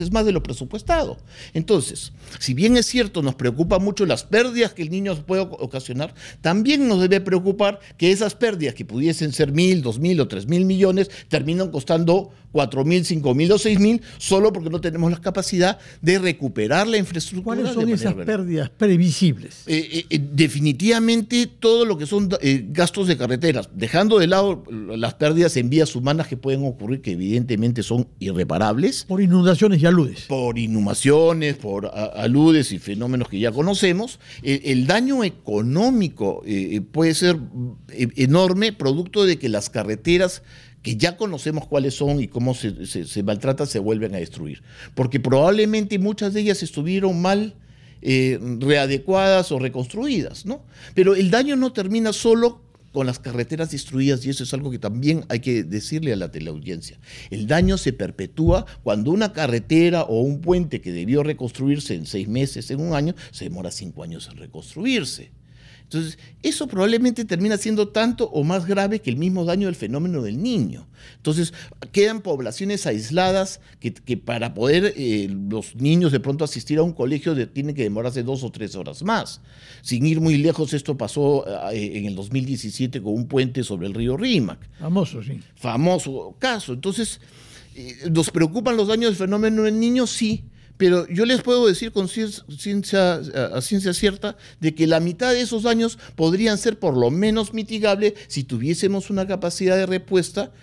es más de lo presupuestado. Entonces, si bien es cierto, nos preocupa mucho las pérdidas que el niño puede ocasionar, también nos debe preocupar que esas pérdidas que pudiesen ser 1.000, 2.000 o 3.000 millones terminan costando 4.000, 5.000 o 6.000 solo porque no tenemos la capacidad de recuperar la infraestructura. ¿Cuáles son esas pérdidas previsibles? Definitivamente todo lo que son gastos de carreteras, dejando de lado las pérdidas en vías humanas que pueden ocurrir, que evidentemente son irreparables. Por inundaciones y aludes. Por inhumaciones, por aludes y fenómenos que ya conocemos. El daño económico puede ser enorme, producto de que las carreteras que ya conocemos cuáles son y cómo se maltratan, se vuelven a destruir. Porque probablemente muchas de ellas estuvieron mal readecuadas o reconstruidas, ¿no? Pero el daño no termina solo con las carreteras destruidas, y eso es algo que también hay que decirle a la teleaudiencia. El daño se perpetúa cuando una carretera o un puente que debió reconstruirse en 6 meses, en un año, se demora 5 años en reconstruirse. Entonces, eso probablemente termina siendo tanto o más grave que el mismo daño del fenómeno del niño. Entonces, quedan poblaciones aisladas que para poder los niños de pronto asistir a un colegio tienen que demorarse 2 o 3 horas más. Sin ir muy lejos, esto pasó en el 2017 con un puente sobre el río Rímac. Famoso, sí. Famoso caso. Entonces, ¿nos preocupan los daños del fenómeno del niño? Sí. Pero yo les puedo decir con ciencia cierta de que la mitad de esos daños podrían ser por lo menos mitigables si tuviésemos una capacidad de respuesta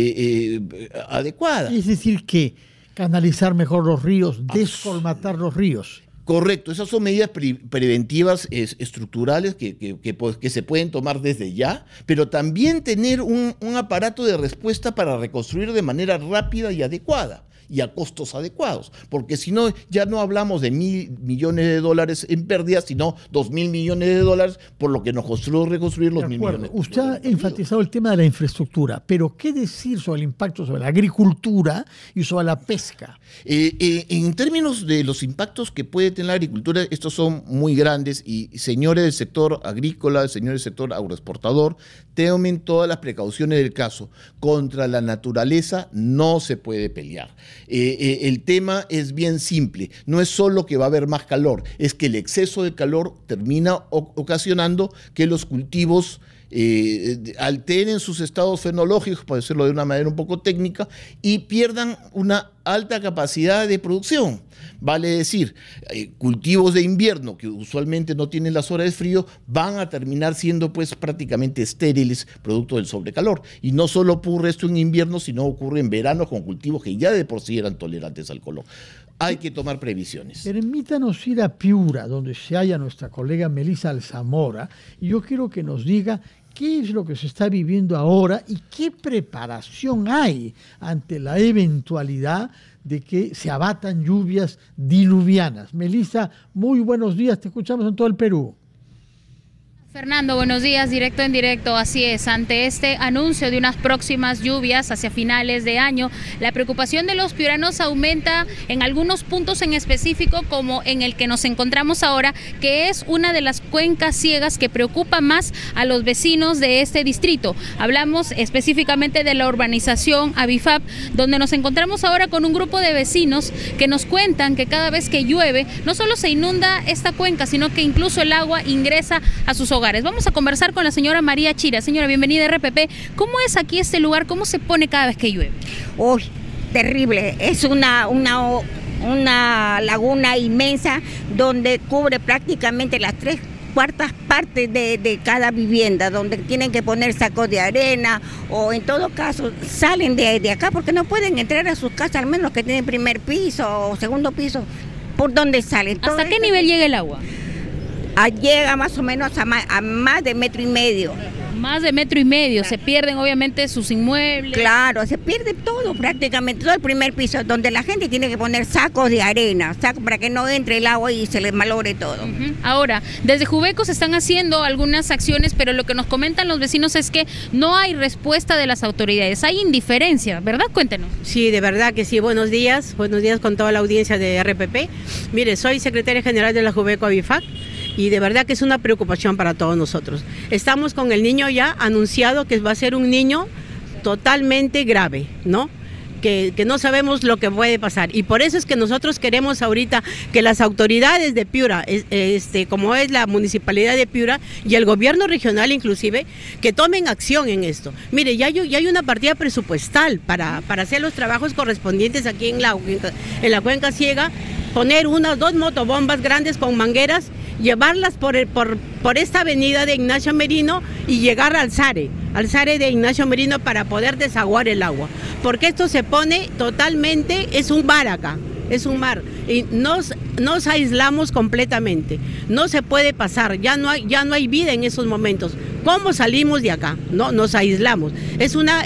adecuada. Es decir, que canalizar mejor los ríos, descolmatar los ríos. Correcto, esas son medidas preventivas estructurales que se pueden tomar desde ya, pero también tener un aparato de respuesta para reconstruir de manera rápida y adecuada, y a costos adecuados, porque si no, ya no hablamos de $1.000 millones en pérdidas, sino $2.000 millones por lo que nos costó reconstruir los 1.000 millones. Usted ha enfatizado el tema de la infraestructura, pero ¿qué decir sobre el impacto sobre la agricultura y sobre la pesca? En términos de los impactos que puede tener la agricultura, estos son muy grandes, y señores del sector agrícola, señores del sector agroexportador, tomen todas las precauciones del caso. Contra la naturaleza no se puede pelear. El tema es bien simple, no es solo que va a haber más calor, es que el exceso de calor termina ocasionando que los cultivos alteren sus estados fenológicos, por decirlo de una manera un poco técnica, y pierdan una alta capacidad de producción. Vale decir, cultivos de invierno que usualmente no tienen las horas de frío van a terminar siendo pues prácticamente estériles producto del sobrecalor. Y no solo ocurre esto en invierno, sino ocurre en verano con cultivos que ya de por sí eran tolerantes al calor. Hay que tomar previsiones. Permítanos ir a Piura, donde se halla nuestra colega Melissa Alzamora, y yo quiero que nos diga qué es lo que se está viviendo ahora y qué preparación hay ante la eventualidad de que se abatan lluvias diluvianas. Melissa, muy buenos días, te escuchamos en todo el Perú. Fernando, buenos días, directo en directo, así es, ante este anuncio de unas próximas lluvias hacia finales de año, la preocupación de los piuranos aumenta en algunos puntos en específico, como en el que nos encontramos ahora, que es una de las cuencas ciegas que preocupa más a los vecinos de este distrito. Hablamos específicamente de la urbanización Avifab, donde nos encontramos ahora con un grupo de vecinos que nos cuentan que cada vez que llueve, no solo se inunda esta cuenca, sino que incluso el agua ingresa a sus hogares. Vamos a conversar con la señora María Chira. Señora, bienvenida a RPP. ¿Cómo es aquí este lugar? ¿Cómo se pone cada vez que llueve? Uy, terrible. Es una laguna inmensa donde cubre prácticamente las 3/4 partes de cada vivienda, donde tienen que poner sacos de arena, o en todo caso salen de acá porque no pueden entrar a sus casas, al menos que tienen primer piso o segundo piso. ¿Por dónde salen? ¿Hasta qué nivel llega el agua? Llega más o menos a más de 1,5 metros. Más de 1,5 metros, se pierden obviamente sus inmuebles. Claro, se pierde todo, prácticamente todo el primer piso, donde la gente tiene que poner sacos de arena, para que no entre el agua y se les malogre todo. Ahora, desde Juveco se están haciendo algunas acciones, pero lo que nos comentan los vecinos es que no hay respuesta de las autoridades, hay indiferencia, ¿verdad? Cuéntenos. Sí, de verdad que sí, buenos días con toda la audiencia de RPP. Mire, soy secretaria general de la Juveco Avifac, y de verdad que es una preocupación para todos nosotros. Estamos con el niño ya anunciado que va a ser un niño totalmente grave, ¿no? que no sabemos lo que puede pasar. Y por eso es que nosotros queremos ahorita que las autoridades de Piura, como es la Municipalidad de Piura y el gobierno regional inclusive, que tomen acción en esto. Mire, ya hay una partida presupuestal para hacer los trabajos correspondientes aquí en la Cuenca Ciega, poner 2 motobombas grandes con mangueras, llevarlas por esta avenida de Ignacio Merino y llegar al SARE de Ignacio Merino para poder desaguar el agua. Porque esto se pone totalmente, es un mar acá, es un mar. Y nos aislamos completamente. No se puede pasar, ya no hay vida en esos momentos. ¿Cómo salimos de acá? No, nos aislamos. Es una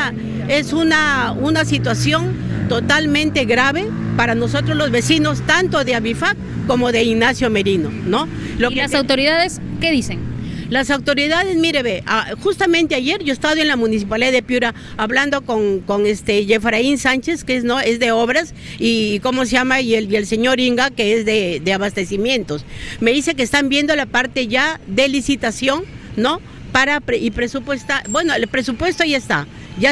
situación totalmente grave para nosotros los vecinos, tanto de Abifac como de Ignacio Merino, ¿no? ¿Y las autoridades qué dicen? Las autoridades, mire, justamente ayer yo he estado en la Municipalidad de Piura hablando con Jefraín Sánchez, que es de obras, y ¿cómo se llama? Y el señor Inga, que es de abastecimientos. Me dice que están viendo la parte ya de licitación, ¿no? Y presupuestar, bueno, el presupuesto ya está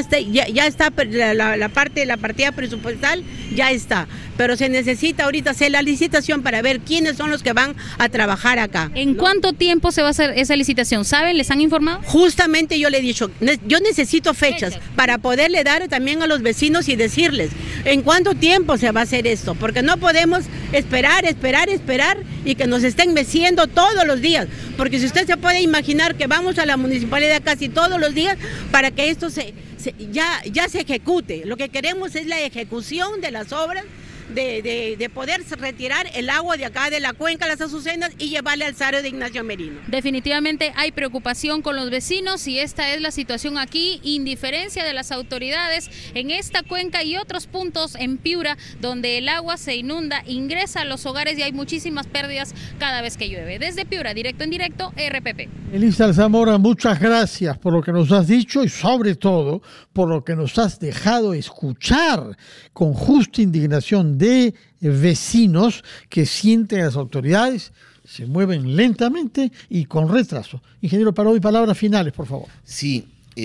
la partida presupuestal ya está, pero se necesita ahorita hacer la licitación para ver quiénes son los que van a trabajar acá. ¿En cuánto tiempo se va a hacer esa licitación? ¿Saben? ¿Les han informado? Justamente yo le he dicho, yo necesito fechas para poderle dar también a los vecinos y decirles en cuánto tiempo se va a hacer esto, porque no podemos esperar y que nos estén meciendo todos los días, porque si usted se puede imaginar que vamos a la municipalidad casi todos los días para que esto ya se ejecute. Lo que queremos es la ejecución de las obras, de poder retirar el agua de acá de la cuenca Las Azucenas y llevarle al SARE de Ignacio Merino. Definitivamente hay preocupación con los vecinos y esta es la situación aquí, indiferencia de las autoridades en esta cuenca y otros puntos en Piura donde el agua se inunda, ingresa a los hogares y hay muchísimas pérdidas cada vez que llueve. Desde Piura, directo en directo, RPP. Melissa Alzamora, muchas gracias por lo que nos has dicho y sobre todo por lo que nos has dejado escuchar con justa indignación de vecinos que sienten a las autoridades, se mueven lentamente y con retraso. Ingeniero Parodi, palabras finales, por favor. Sí,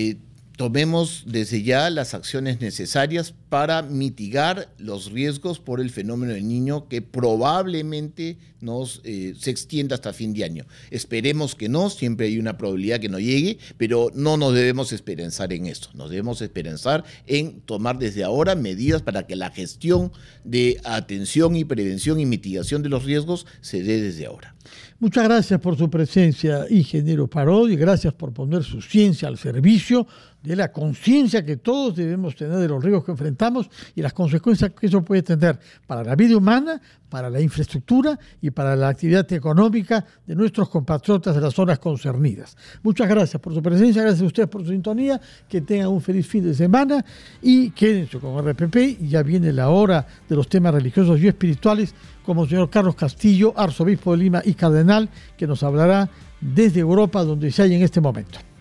tomemos desde ya las acciones necesarias para mitigar los riesgos por el fenómeno del Niño que probablemente se extienda hasta fin de año. Esperemos que no, siempre hay una probabilidad que no llegue, pero no nos debemos esperanzar en esto. Nos debemos esperanzar en tomar desde ahora medidas para que la gestión de atención y prevención y mitigación de los riesgos se dé desde ahora. Muchas gracias por su presencia, ingeniero Parodi. Gracias por poner su ciencia al servicio de la conciencia que todos debemos tener de los riesgos que enfrentamos y las consecuencias que eso puede tener para la vida humana, para la infraestructura y para la actividad económica de nuestros compatriotas de las zonas concernidas. Muchas gracias por su presencia, gracias a ustedes por su sintonía, que tengan un feliz fin de semana y quédense con RPP. Ya viene la hora de los temas religiosos y espirituales, como el señor Carlos Castillo, arzobispo de Lima y cardenal, que nos hablará desde Europa, donde se halla en este momento.